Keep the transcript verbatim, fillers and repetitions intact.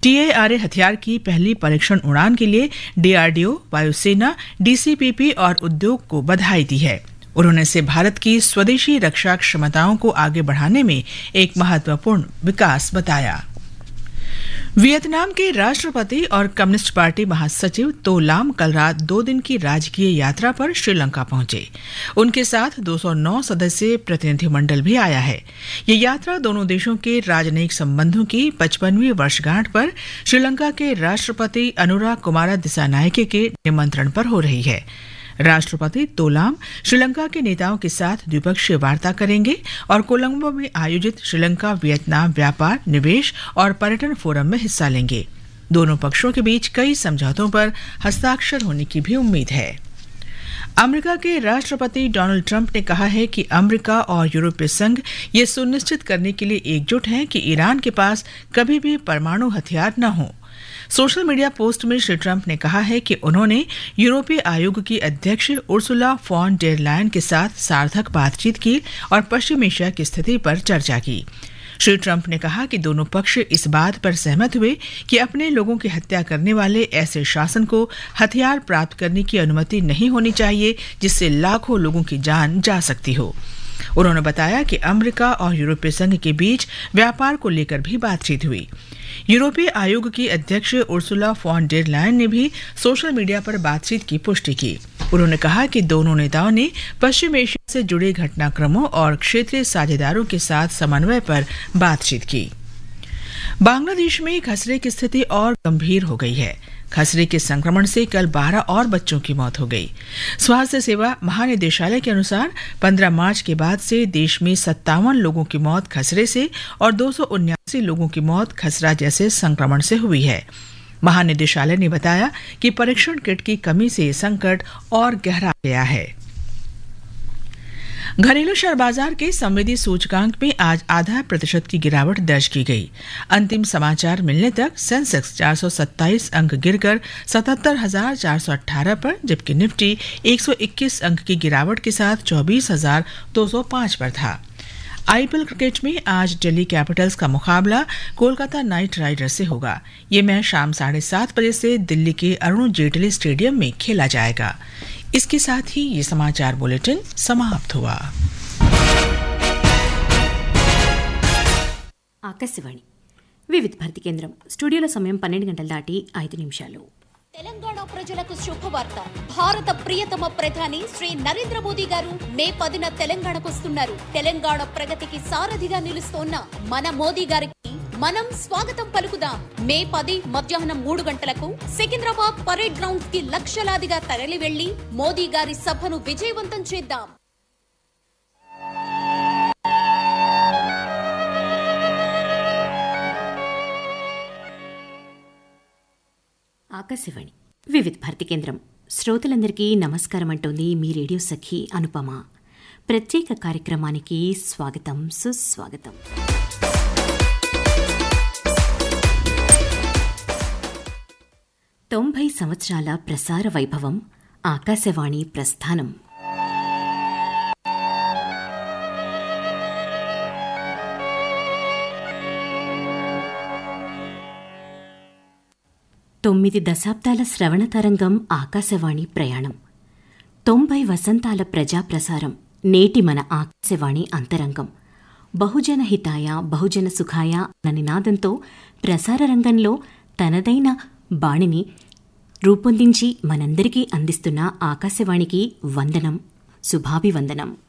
टीएआरए हथियार की पहली परीक्षण उड़ान के लिए डीआरडीओ, वायुसेना, डीसीपीपी और उद्योग को बधाई दी है। उन्होंने इसे भारत की स्वदेशी रक्षा क्षमताओं को आगे बढ़ाने में एक महत्वपूर्ण विकास बताया। वियतनाम के राष्ट्रपति और कम्युनिस्ट पार्टी महासचिव तो लाम कल रात दो दिन की राजकीय यात्रा पर श्रीलंका पहुंचे। उनके साथ दो सौ नौ सदस्यीय प्रतिनिधिमंडल भी आया है। ये यात्रा दोनों देशों के राजनयिक संबंधों की पचपनवीं वर्षगांठ पर श्रीलंका के राष्ट्रपति अनुरा कुमारा दिसानायके के निमंत्रण पर हो रही है। राष्ट्रपति तोलाम श्रीलंका के नेताओं के साथ द्विपक्षीय वार्ता करेंगे और कोलंबो में आयोजित श्रीलंका वियतनाम व्यापार, निवेश और पर्यटन फोरम में हिस्सा लेंगे। दोनों पक्षों के बीच कई समझौतों पर हस्ताक्षर होने की भी उम्मीद है। अमेरिका के राष्ट्रपति डोनाल्ड ट्रंप ने कहा है कि अमेरिका और यूरोपीय संघ ये सुनिश्चित करने के लिए एकजुट हैं कि ईरान के पास कभी भी परमाणु हथियार न हो। सोशल मीडिया पोस्ट में श्री ट्रंप ने कहा है कि उन्होंने यूरोपीय आयोग की अध्यक्ष उर्सुला फॉन डेर लायन के साथ सार्थक बातचीत की और पश्चिम एशिया की स्थिति पर चर्चा की। श्री ट्रंप ने कहा कि दोनों पक्ष इस बात पर सहमत हुए कि अपने लोगों की हत्या करने वाले ऐसे शासन को हथियार प्राप्त करने की अनुमति नहीं होनी चाहिए जिससे लाखों लोगों की जान जा सकती हो। उन्होंने बताया कि अमेरिका और यूरोपीय संघ के बीच व्यापार को लेकर भी बातचीत हुई। यूरोपीय आयोग की अध्यक्ष उर्सुला फॉन डेर लायन ने भी सोशल मीडिया पर बातचीत की पुष्टि की। उन्होंने कहा कि दोनों नेताओं ने पश्चिम एशिया से जुड़े घटनाक्रमों और क्षेत्रीय साझेदारों के साथ समन्वय पर बातचीत की। बांग्लादेश में खसरे की स्थिति और गंभीर हो गई है। खसरे के संक्रमण से कल बारह और बच्चों की मौत हो गई। स्वास्थ्य सेवा महानिदेशालय के अनुसार पंद्रह मार्च के बाद से देश में सत्तावन लोगों की मौत खसरे से और दो सौ उन्यासी लोगों की मौत खसरा जैसे संक्रमण से हुई है। महानिदेशालय ने बताया कि परीक्षण किट की कमी से संकट और गहरा गया है। घरेलू शेयर बाजार के संवेदी सूचकांक में आज आधा प्रतिशत की गिरावट दर्ज की गई। अंतिम समाचार मिलने तक सेंसेक्स चार सौ सत्ताईस अंक गिरकर सतहत्तर हजार चार सौ अठारह पर, जबकि निफ्टी एक सौ इक्कीस अंक की गिरावट के साथ चौबीस हजार दो सौ पाँच पर था। आईपीएल क्रिकेट में आज दिल्ली कैपिटल्स का मुकाबला कोलकाता नाइट राइडर्स से होगा। ये मैच शाम साढ़े सात बजे से दिल्ली के अरुण जेटली स्टेडियम में खेला जाएगा। इसके साथ ही ये समाचार बुलेटिन समाप्त हुआ। ఆకాశవాణి వివిధ భారతి కేంద్రం స్టూడియోలో సమయం పన్నెండు గంటలు దాటి ఐదు నిమిషాలు. తెలంగాణ ప్రజలకు శుభవార్త. భారత ప్రియతమ ప్రధాని శ్రీ నరేంద్ర మోదీ గారు మే పదిన తెలంగాణకు వస్తున్నారు. తెలంగాణ ప్రగతికి సారథిగా నిలుస్తోన్న మన మోదీ గారికి మనం స్వాగతం పలుకుదాం. మే పది మధ్యాహ్నం మూడు గంటలకు సికింద్రాబాద్ పరేడ్ గ్రౌండ్స్ కి లక్షలాదిగా తరలి వెళ్లి మోదీ గారి సభను విజయవంతం చేద్దాం. ఆకాశవాణి వివిధ భారతి కేంద్రం శ్రోతలందరికీ నమస్కారం అంటోంది మీ రేడియో సఖి అనుపమ. ప్రత్యేక కార్యక్రమానికి స్వాగతం, సుస్వాగతం. తొంభై సంవత్సరాల ప్రసార వైభవం, ఆకాశవాణి ప్రస్థానం. తొమ్మిది దశాబ్దాల శ్రవణ తరంగం ఆకాశవాణి ప్రయాణం. తొంభై వసంతాల ప్రజాప్రసారం నేటి మన ఆకాశవాణి అంతరంగం. బహుజన హితాయ బహుజన సుఖాయ అన్న నినాదంతో ప్రసార రంగంలో తనదైన బాణిని రూపొందించి మనందరికీ అందిస్తున్న ఆకాశవాణికి వందనం, శుభాభివందనం.